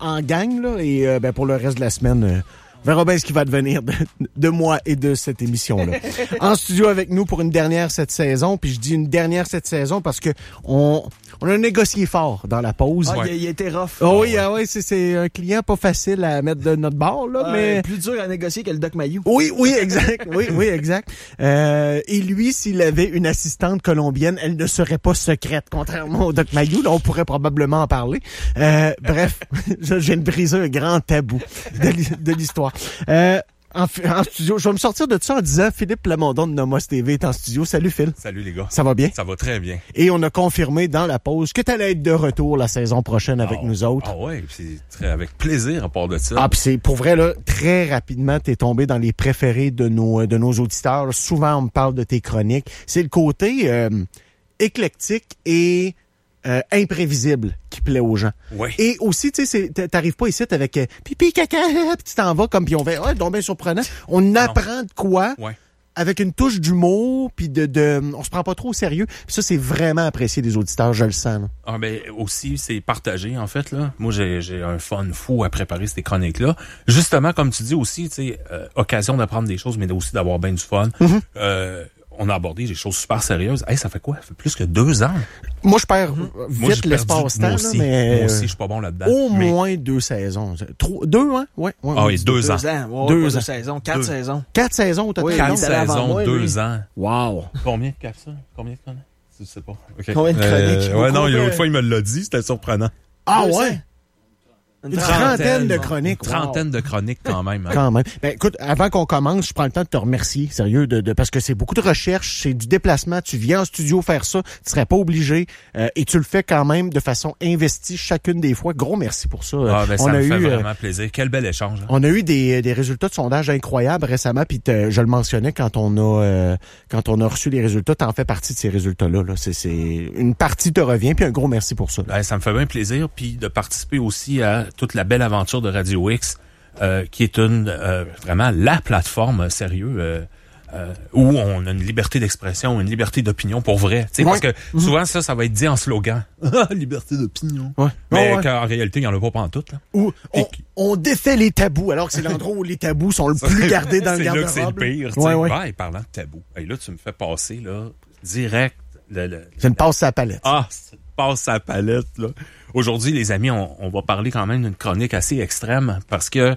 en gang, là, et pour le reste de la semaine... on verra bien ce qui va devenir de moi et de cette émission-là. En studio avec nous pour une dernière cette saison, puis je dis une dernière cette saison parce que on a négocié fort dans la pause. Ah, il était rough. Oh, oui, c'est un client pas facile à mettre de notre bord, là, mais... Plus dur à négocier que le Doc Mayou. Oui, exact. Oui, exact. Et lui, s'il avait une assistante colombienne, elle ne serait pas secrète, contrairement au Doc Mayou. Là, on pourrait probablement en parler. Bref, je viens de briser un grand tabou de l'histoire. En studio, je vais me sortir de ça en disant Philippe Plamondon de Nomos TV est en studio. Salut Phil. Salut les gars. Ça va bien? Ça va très bien. Et on a confirmé dans la pause que tu allais être de retour la saison prochaine avec nous autres. Ah ouais, c'est avec plaisir à part de ça. Ah, puis c'est pour vrai là, très rapidement t'es tombé dans les préférés de nos auditeurs. Souvent on me parle de tes chroniques. C'est le côté éclectique et imprévisible qui plaît aux gens. Ouais. Et aussi, tu sais, t'arrives pas ici avec pipi, caca, puis tu t'en vas comme, puis on fait, donc bien surprenant. On apprend de quoi, avec une touche d'humour, puis on se prend pas trop au sérieux. Puis ça, c'est vraiment apprécié des auditeurs, je le sens. Là. Ah, ben, aussi, c'est partagé, en fait, là. Moi, j'ai un fun fou à préparer ces chroniques-là. Justement, comme tu dis aussi, tu sais, occasion d'apprendre des choses, mais aussi d'avoir bien du fun. Mm-hmm. On a abordé des choses super sérieuses. Hey, ça fait quoi? Ça fait plus que 2 ans. Moi, je perds vite l'espace-temps. Moi aussi, mais je suis pas bon là-dedans. Au moins 2 saisons. 2, hein? Ouais. Ah oui, 2 ans. 2 saisons, 4 saisons. 4 saisons au total. 4 saisons, 2 ans. Wow. Combien de cap ça? Combien de chroniques? Je sais pas. Okay. Combien de chroniques? Ouais, non, l'autre fois, il me l'a dit, c'était surprenant. Ah ouais? Une trentaine de chroniques. Une trentaine de chroniques quand même. Hein. Quand même. Ben, écoute, avant qu'on commence, je prends le temps de te remercier, sérieux, parce que c'est beaucoup de recherche, c'est du déplacement. Tu viens en studio faire ça, tu serais pas obligé, et tu le fais quand même de façon investie chacune des fois. Gros merci pour ça. Ah, ben, ça me fait vraiment plaisir. Quel bel échange. Hein. On a eu des résultats de sondage incroyables récemment, puis je le mentionnais quand on a reçu les résultats, t'en fais partie de ces résultats-là. Là. C'est une partie te revient, puis un gros merci pour ça. Ben, ça me fait bien plaisir, puis de participer aussi à toute la belle aventure de Radio X, qui est vraiment la plateforme sérieux où on a une liberté d'expression, une liberté d'opinion pour vrai. Ouais. Parce que souvent ça va être dit en slogan. Liberté d'opinion. Ouais. Mais qu'en réalité, il n'y en a pas pantoute. Là. Où on défait les tabous, alors que c'est l'endroit où les tabous sont le plus gardés dans le garde-robe. C'est là que c'est le pire. Ouais, parlant de tabous. Et là, tu me fais passer là direct. C'est une passe à la palette. Ah, c'est une passe à la palette, là. Aujourd'hui, les amis, on va parler quand même d'une chronique assez extrême parce que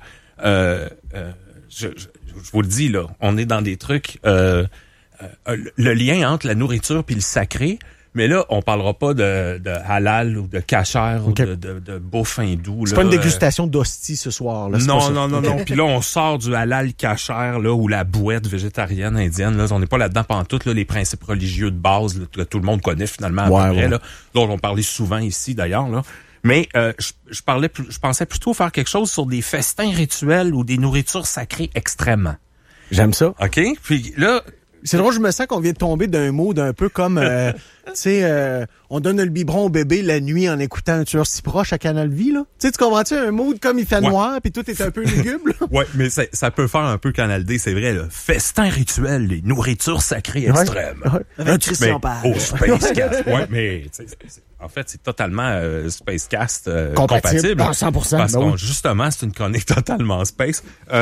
je vous le dis, là, on est dans des trucs le lien entre la nourriture puis le sacré, mais là, on parlera pas de halal ou de kasher ou de bouffe hindoue. C'est pas une dégustation d'hostie ce soir. Là, non. Puis là, on sort du halal kasher là, ou la bouette végétarienne indienne. Là, on n'est pas là-dedans pantoute, là, les principes religieux de base là, que tout le monde connaît finalement à peu près, là, dont on parlait souvent ici d'ailleurs. Là. Mais je pensais plutôt faire quelque chose sur des festins rituels ou des nourritures sacrées extrêmement. J'aime ça. OK? Puis là... C'est drôle, je me sens qu'on vient de tomber d'un mot d'un peu comme, tu sais, on donne le biberon au bébé la nuit en écoutant un tueur si proche à Canal Vie, là. Tu sais, tu comprends-tu un mood comme il fait noir puis tout est un peu lugubre, là? Ouais, mais ça peut faire un peu Canal D, c'est vrai, là. Festin rituel, les nourritures sacrées extrêmes. Avec Christian Page. Oh, Spacecast. Ouais, mais, en fait, c'est totalement Spacecast compatible. 100%. Parce que, justement, c'est une chronique totalement space.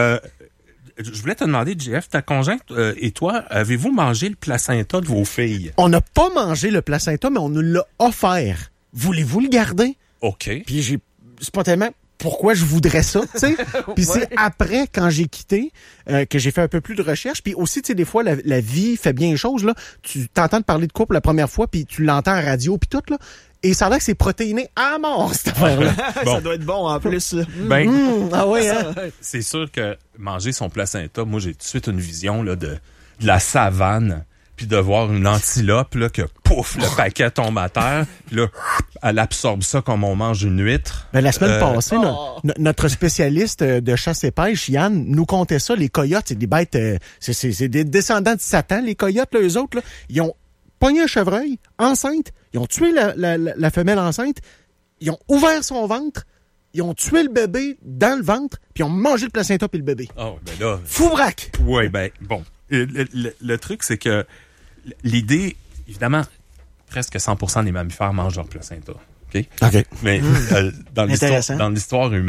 Je voulais te demander, JF, ta conjointe et toi, avez-vous mangé le placenta de vos filles? On n'a pas mangé le placenta, mais on nous l'a offert. Voulez-vous le garder? OK. Puis spontanément, pourquoi je voudrais ça, tu sais? Puis c'est après, quand j'ai quitté, que j'ai fait un peu plus de recherche. Puis aussi, tu sais, des fois, la vie fait bien les choses, là. Tu t'entends parler de couple la première fois, puis tu l'entends en radio, puis tout, là. Et ça a l'air que c'est protéiné à mort, cette affaire-là. Ça doit être bon, en plus. Ah oui, hein? C'est sûr que manger son placenta, moi, j'ai tout de suite une vision là, de la savane, puis de voir une antilope, là, que pouf, le paquet tombe à terre, puis là, elle absorbe ça comme on mange une huître. Ben, la semaine passée, notre spécialiste de chasse et pêche, Yann, nous contait ça. Les coyotes, c'est des bêtes, c'est des descendants de Satan, les coyotes, là, eux autres, là, ils ont pogné un chevreuil, enceinte, ils ont tué la femelle enceinte, ils ont ouvert son ventre, ils ont tué le bébé dans le ventre, puis ils ont mangé le placenta puis le bébé. Oh, ben là... Fou braque! Oui, ben, bon. Le truc, c'est que l'idée, évidemment, presque 100% des mammifères mangent leur placenta. OK? OK. Mais dans l'histoire humaine,